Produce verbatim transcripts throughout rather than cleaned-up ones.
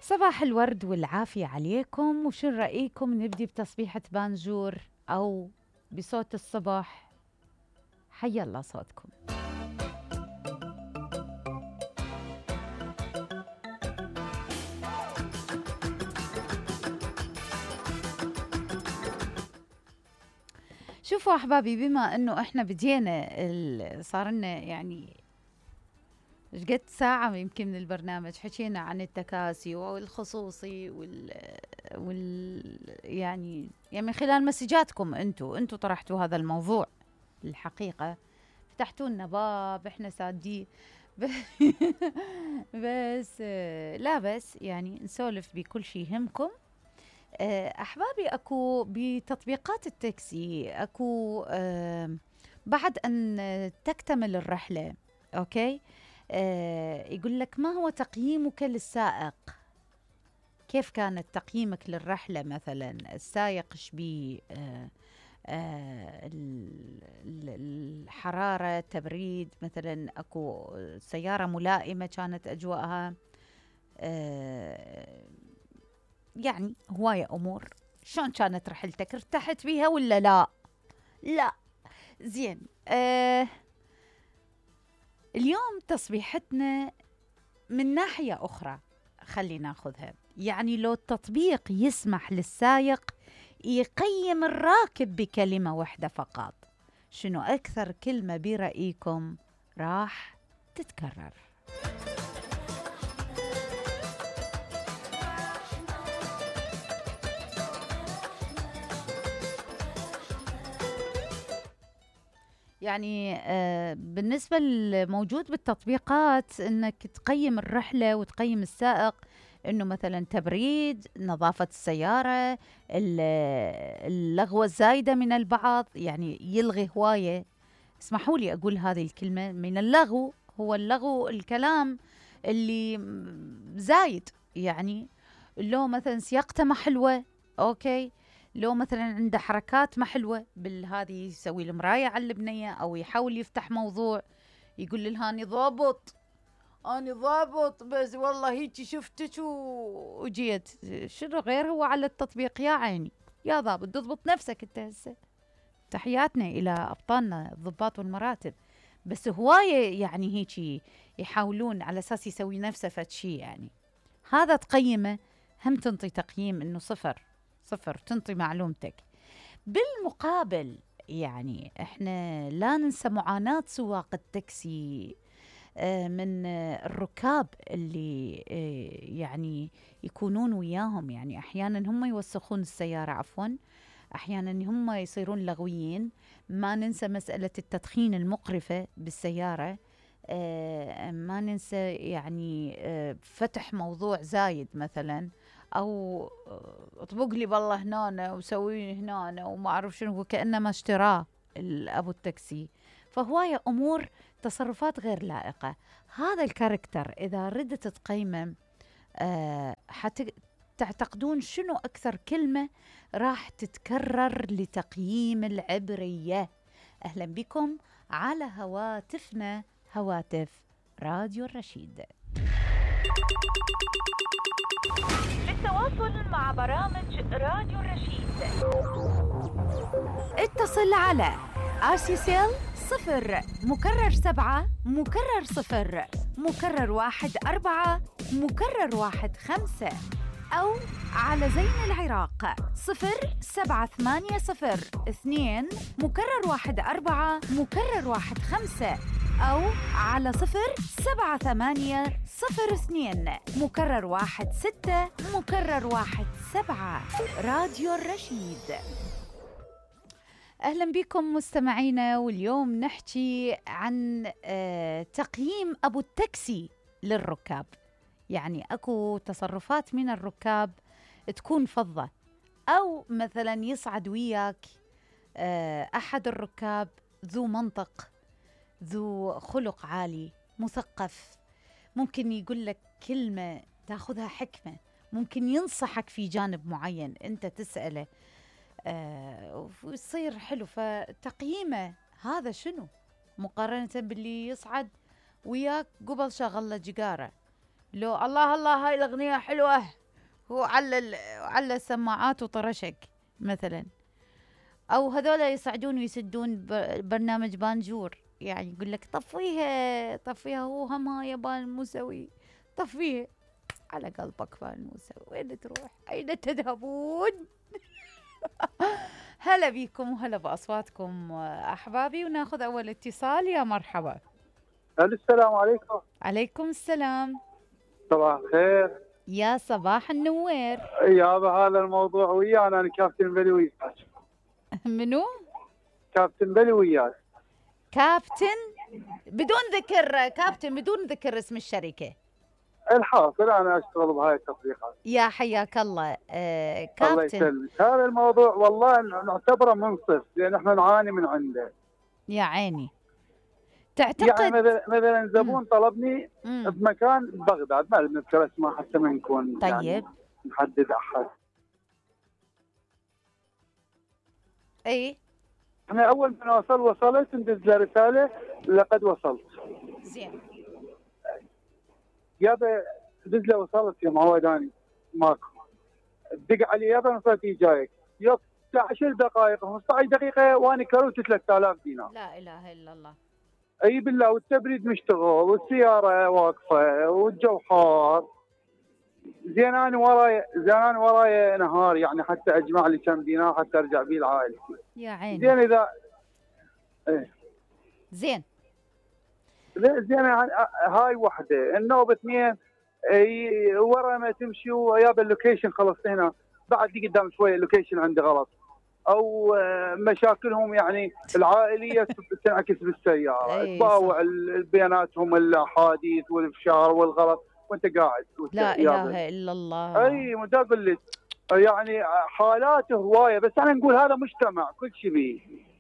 صباح الورد والعافية عليكم، وشو رأيكم نبدي بتصبيحة بانجور أو بصوت الصبح؟ حي الله صوتكم. شوفوا أحبابي، بما أنه إحنا بدينا صار لنا يعني قد ساعة يمكن من البرنامج حكينا عن التكاسي والخصوصي وال, وال يعني يعني من خلال مسجاتكم انتم انتم طرحتوا هذا الموضوع. الحقيقة فتحتوا لنا باب احنا سادين بس لا بس يعني نسولف بكل شيء يهمكم. أحبابي، أكو بتطبيقات التاكسي أكو بعد أن تكتمل الرحلة أوكي آه يقول لك ما هو تقييمك للسائق؟ كيف كانت تقييمك للرحلة؟ مثلا السائق شبيه آه آه الحرارة، تبريد، مثلا أكو سيارة ملائمة كانت أجواءها، آه يعني هواية أمور. شلون كانت رحلتك؟ ارتحت بيها ولا لا؟ لا زين. آه اليوم تصبيحتنا من ناحية أخرى خلينا ناخذها، يعني لو التطبيق يسمح للسائق يقيم الراكب بكلمة واحدة فقط، شنو أكثر كلمة برأيكم راح تتكرر؟ يعني آه بالنسبة الموجود بالتطبيقات انك تقيم الرحلة وتقيم السائق، انه مثلا تبريد، نظافة السيارة، اللغوة الزايدة من البعض، يعني يلغي هواية. اسمحوا لي اقول هذه الكلمة من اللغو، هو اللغو الكلام اللي زايد، يعني لو مثلا سياقته ما حلوة اوكي، لو مثلا عنده حركات ما حلوه بالهذه يسوي المرايه على البنيه او يحاول يفتح موضوع يقول لها اني ضابط اني ضابط بس والله هيك شفتك وجيت. شنو غير هو على التطبيق يا عيني يا ضابط، تضبط نفسك انت هسه. تحياتنا الى ابطالنا الضباط والمراتب، بس هوايه يعني هيك يحاولون على اساس يسوي نفسه فد شيء، يعني هذا تقيمه هم تنطي تقييم انه صفر صفر، تنطي معلومتك. بالمقابل يعني احنا لا ننسى معاناة سواق التاكسي من الركاب اللي يعني يكونون وياهم، يعني احيانا هم يوسخون السيارة، عفوا احيانا هم يصيرون لغويين. ما ننسى مسألة التدخين المقرفة بالسيارة. ما ننسى يعني فتح موضوع زايد مثلا، او اطبق لي بالله هنا وسوي هنا وما اعرف شنو، وكانما اشتراه ابو التاكسي. فهوايه امور تصرفات غير لائقه. هذا الكاركتر اذا ردت تقيمه أه حت تعتقدون شنو اكثر كلمه راح تتكرر لتقييم العبريه؟ اهلا بكم على هواتفنا، هواتف راديو الرشيد. للتواصل مع برامج راديو الرشيد اتصل على آسيسيل صفر مكرر سبعة مكرر صفر مكرر واحد أربعة مكرر واحد خمسة، أو على زين العراق صفر سبعة ثمانية صفر اثنين مكرر واحد أربعة مكرر واحد خمسة، أو على صفر سبعة ثمانية صفر اثنين مكرر واحد ستة مكرر واحد سبعة. راديو الرشيد. أهلا بكم مستمعينا، واليوم نحكي عن آه تقييم أبو التاكسي للركاب. يعني أكو تصرفات من الركاب تكون فظة، أو مثلا يصعد وياك آه أحد الركاب ذو منطق، ذو خلق عالي، مثقف، ممكن يقول لك كلمة تاخذها حكمة، ممكن ينصحك في جانب معين أنت تسأله آه ويصير حلو. فتقييمه هذا شنو مقارنة باللي يصعد وياك قبل شغلة جقارة لو الله الله هاي الأغنية حلوة، هو على ال- على السماعات وطرشك مثلا. أو هذول يصعدون ويسدون ب- برنامج بانجور، يعني يقول لك طفيها طفيها، هو همها يابان موسوي، طفيها. على قلبك فان موسوي، وين تروح؟ أين تذهبون؟ هلا بيكم وهلا بأصواتكم أحبابي، وناخذ أول اتصال. يا مرحبا. السلام عليكم. عليكم السلام. صباح الخير. يا صباح النوير. يابا هذا الموضوع ويانا، انا كابتن بلي وياك. منو؟ كابتن بلي وياك. كابتن بدون ذكر، كابتن بدون ذكر اسم الشركة. الحاصل انا اشتغل بهاي التطبيقات. يا حياك الله. آه الله كابتن. يسلمك. هذا الموضوع والله نعتبره منصف، لان احنا نعاني من عنده. يا عيني. يعني تعتقد مثلا مثلا زبون طلبني مم. بمكان ببغداد، ما نذكر اسمه حتى ما نكون طيب. يعني نحدد احد. اي احنا اول ما وصل وصلت ندز له رساله لقد وصلت. زين. يابا دز له وصلت يا معوداني ماكو. دق علي يابا نصرتي جايك يب عشر دقائق خمسة عشر دقيقه وانا كروت ثلاثة آلاف دينار. لا اله الا الله. اي بالله، والتبريد مشتغل والسياره واقفه والجو حار. زين انا وراي زين انا وراي نهار يعني حتى اجمع لي كم دينار حتى ارجع بيه لعائلتي. يا عيني. زين اذا ايه زين. زين هاي وحده. النوبه اثنين اي ورا ما تمشي ويابا اللوكيشن خلص هنا، بعد دي قدام شويه اللوكيشن عندي غلط، او مشاكلهم يعني العائليه تنعكس بالسياره، تباوع بياناتهم الاحاديث والافشار والغلط وانت قاعد. لا اله الا الله. اي متى اقول لك يعني حالات هوايه، بس انا نقول هذا مجتمع كل شيء بيه،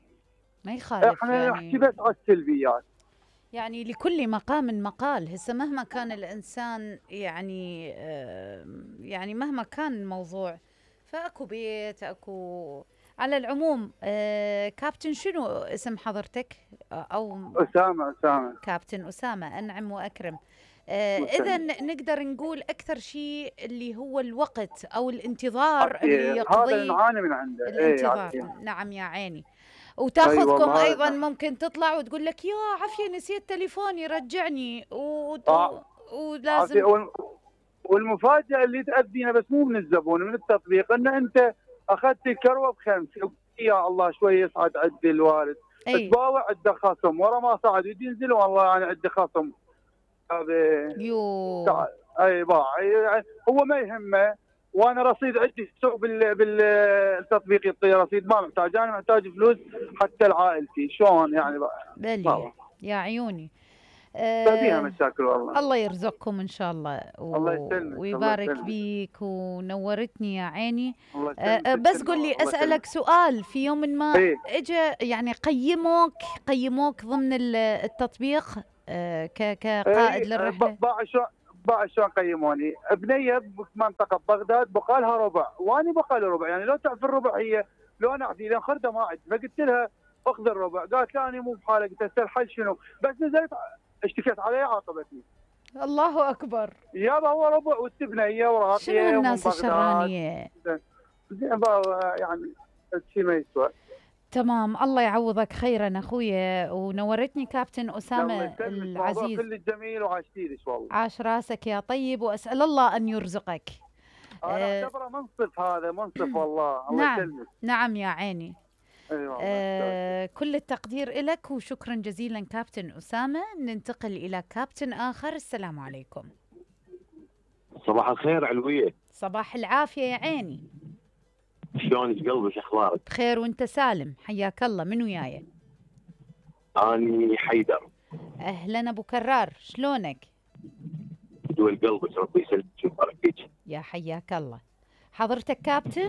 ما يخالف. احنا يعني نحكي بس على السلبيات. يعني لكل مقام مقال. هسه مهما كان الانسان يعني يعني مهما كان الموضوع، فاكو بيت اكو. على العموم آه كابتن شنو اسم حضرتك؟ او اسامه. اسامه. كابتن اسامه، انعم واكرم. آه اذا نقدر نقول اكثر شيء اللي هو الوقت او الانتظار اللي يقضيه. هذا نعاني من عنده الانتظار. ايه نعم يا عيني. وتاخذكم أيوة ايضا ممكن تطلع وتقول لك يا عافيه نسيت تليفوني رجعني و... آه. ولازم. والمفاجاه اللي تاذينا بس مو من الزبون، من التطبيق، ان انت اخذت الكروه بخمسه، يا الله شوي يصعد عند الوالد أي. تباوع عنده خصم، ورا ما صعد ينزل والله انا عندي خصم. هذا يو اي باع هو ما يهمه، وانا رصيد عندي سوق بال بالتطبيق يعطي رصيد، ما محتاج، انا محتاج فلوس حتى لعائلتي. شلون يعني بلي يا عيوني. فيها مشاكل والله. الله يرزقكم ان شاء الله و... الله يسلمك ويبارك بيك، ونورتني يا عيني. الله أه بس قل لي اسالك سؤال. في يوم ما إيه؟ اجى يعني قيموك قيموك ضمن التطبيق أه ك... كقائد إيه؟ للرحله؟ باع شلون باع شلون قيموني؟ بنيه بمنطقه بغداد بقالها ربع، واني بقالي ربع، يعني لو تعرف الربع هي لو انا اعطي لان خرده ما عندي، فقلت لها اخذ الربع، قالت لا انا مو بحاله، قلت لها الحل شنو؟ بس نزلت اشتكيت عليها عاقبتني. الله اكبر. يابا هو ربع والتبنيه وراقيه. شنو هالناس الشرانيه؟ زين يعني شيء ما يسوى. تمام. الله يعوضك خيرا اخويا، ونورتني كابتن اسامه العزيز. كل الجميل وعاش ليش والله. عاش راسك يا طيب، واسال الله ان يرزقك. انا اعتبره منصف، هذا منصف والله. الله نعم يسلمك. نعم يا عيني. أيوة آه كل التقدير لك وشكرا جزيلا كابتن أسامة. ننتقل إلى كابتن آخر. السلام عليكم. صباح الخير علوية. صباح العافية يا عيني. شلونك قلبك، اخبارك؟ بخير وانت سالم، حياك الله. من وياي؟ اني حيدر. اهلا ابو كرار، شلونك؟ دول قلبك، ربي يسلمك ويبارك فيك. يا حياك الله. حضرتك كابتن؟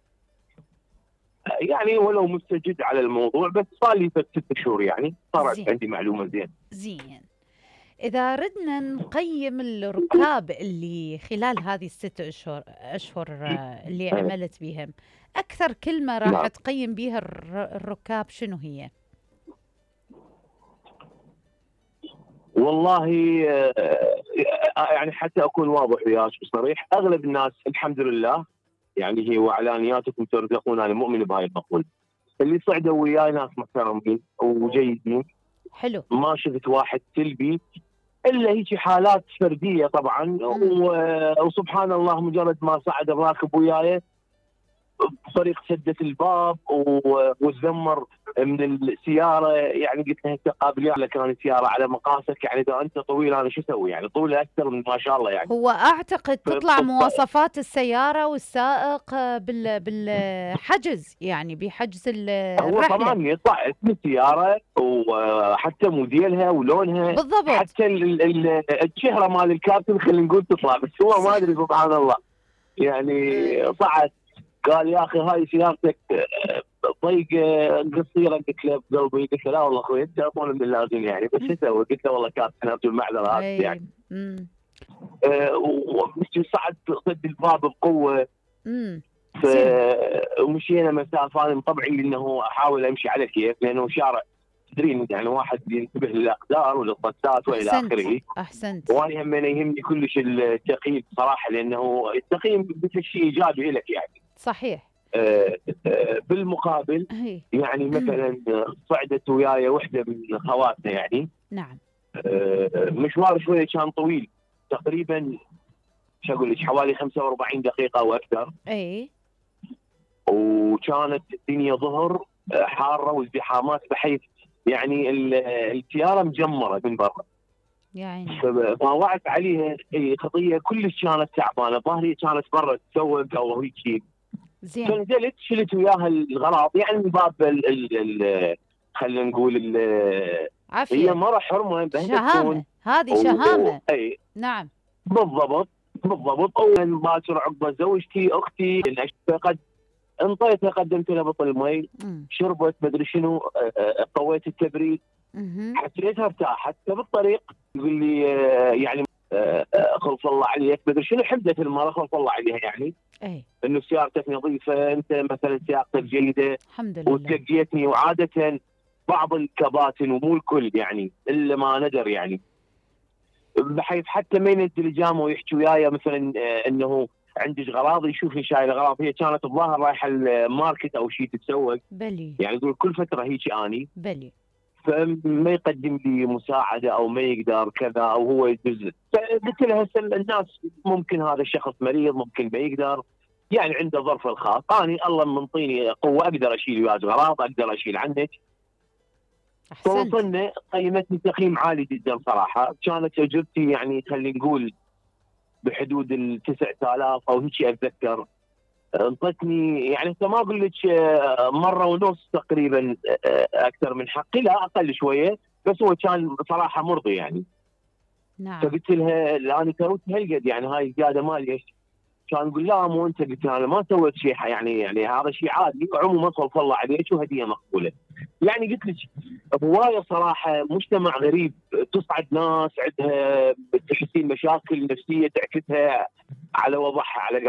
يعني ولو مستجد على الموضوع، بس صار لي ست شهور يعني صارت عندي معلومه زين. زين. إذا ردنا نقيم الركاب اللي خلال هذه الست أشهر أشهر اللي عملت بهم، أكثر كلمة راح نعم. تقيم بها الركاب شنو هي؟ والله آه، آه، يعني حتى اكون واضح وياك وصريح، اغلب الناس الحمد لله يعني هي واعلانياتكم ترزقون، انا مؤمن بهاي المقوله. اللي صعدوا وياي ناس محترمين وجيدين، حلو. ما شفت واحد سلبي الا هيك حالات فرديه طبعا. و- وسبحان الله مجرد ما صعد الراكب وياي بطريق سدت الباب و- وتذمر من السياره، يعني قلت له انت قابل ولا كان سياره على مقاسك، يعني اذا انت طويل انا شو اسوي، يعني طولي اكثر من ما شاء الله يعني. هو اعتقد تطلع ف- مواصفات السياره والسائق آه، بال بالحجز، يعني بحجز ال- هو الرحله. طبعا يطلع اسم السياره وحتى موديلها ولونها، بالضبط. حتى ال- ال- الشهره مال الكابتن خلينا نقول تطلع، بس هو ما ادري سبحان الله يعني صعد قال يا اخي هاي سيارتك آه، ضيقه قصيره. قلت له بقلبي، قلت له لا والله اخوي انت اطول من اللازم يعني، بس شو اسوي؟ قلت له والله كابتن ارجو المعذره هذه اي. يعني. امم آه، ومشي صعد سد الباب بقوه. امم ف زين. ومشينا مسافه، انا طبعي انه احاول امشي على كيف، لانه شارع تدرين يعني واحد ينتبه للاقدار وللطسات والى احسنت اخره. احسنت. وانا هم يهمني كلش التقييم صراحه، لانه التقييم مثل شيء ايجابي لك يعني. صحيح. آه، آه، بالمقابل هي. يعني مثلا صعدت وياي وحده من خواتنا يعني. نعم. آه، مشوار شويه كان طويل، تقريبا شو اقول لك حوالي خمسة وأربعين دقيقه او اكثر. اي. وكانت الدنيا ظهر آه، حاره وازدحامات، بحيث يعني ال- السياره مجمره من برا. يعني فطاوعت عليها هي خطيه كلش كانت تعبانه، ظهري كانت برا تسوق او هيك. زين. فنزلت شلت وياها الغراض يعني من باب ال ال ال خلينا نقول ال- هي عافيه. مره حرمه بهي تكون. شهامه، هذه شهامه. اي نعم. بالضبط بالضبط. اول باكر عقب زوجتي اختي قد انطيتها، قدمت لها بطل مي، امم شربت مدري شنو، آه، آه، قويت التبريد، مهم. حسيتها ارتاحت. فبالطريق يقول لي آه، يعني آه، آه، خلص الله عليك مدري شنو، حمدت المره خلص الله عليها يعني اي. انه سيارتك نظيفه، انت مثلا سيارتك جيده. الحمد لله. وتلقيتني، وعاده بعض الكباتن ومو الكل يعني الا ما ندر يعني، بحيث حتى ما ينزل جامه ويحكي وياي مثلا آه، انه عندك غراض، يشوفني شايل اغراض. هي كانت الظاهر رايحه الماركت او شيء تتسوق، بلي يعني يقول كل فتره هيك اني، بلي. فما يقدم لي مساعده او ما يقدر كذا او هو يدز. فقلت له هسه الناس ممكن هذا الشخص مريض، ممكن ما يقدر، يعني عنده ظرف الخاص. اني الله منطيني قوه اقدر اشيل وياك غراض، اقدر اشيل عنك. احسنت. توصلنا، قيمتني تقييم عالي جدا صراحه. كانت اجرتي يعني خلينا نقول بحدود ال تسعة آلاف او هيك اتذكر. انطتني يعني انت ما اقول لك آه، مره ونص تقريبا آه، اكثر من حقي، لا اقل شويه، بس هو كان بصراحه مرضي يعني. نعم. فقلت لها لا انا كروت هالقد يعني هاي الزياده مالي. كان يقول لا مو انت. قلت انا ما سويت شيء يعني، يعني هذا شيء عادي عموما، صلى الله عليك وهديه مقبوله. يعني قلت لك هوايه صراحه مجتمع غريب، تصعد ناس عندها تحسين مشاكل نفسيه تعكسها على وضعها على